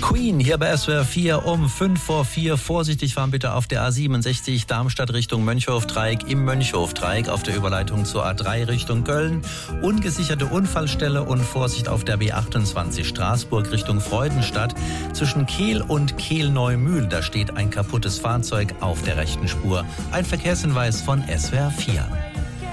Queen hier bei SWR 4 um 5 vor 4. Vorsichtig fahren bitte auf der A67 Darmstadt Richtung Mönchhof-Dreieck, im Mönchhof-Dreieck auf der Überleitung zur A3 Richtung Köln. Ungesicherte Unfallstelle und Vorsicht auf der B28 Straßburg Richtung Freudenstadt. Zwischen Kehl und Kehl-Neumühl, da steht ein kaputtes Fahrzeug auf der rechten Spur. Ein Verkehrshinweis von SWR 4.